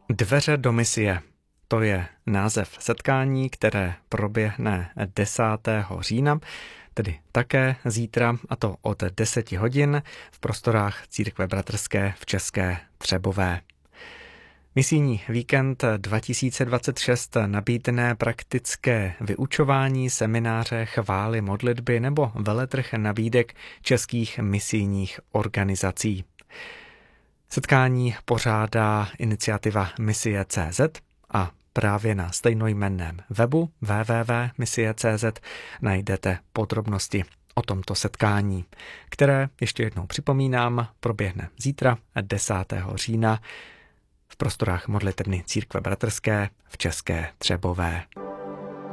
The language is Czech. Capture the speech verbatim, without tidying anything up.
Dveře do misie. To je název setkání, které proběhne desátého října, tedy také zítra, a to od deseti hodin v prostorách Církve bratrské v České Třebové. Misijní víkend dva tisíce dvacet šest nabídne praktické vyučování, semináře, chvály, modlitby nebo veletrh nabídek českých misijních organizací. Setkání pořádá iniciativa Misie tečka cé zet a právě na stejnojmenném webu w w w tečka misie tečka cé zet najdete podrobnosti o tomto setkání, které, ještě jednou připomínám, proběhne zítra desátého října v prostorách modlitebny Církve bratrské v České Třebové.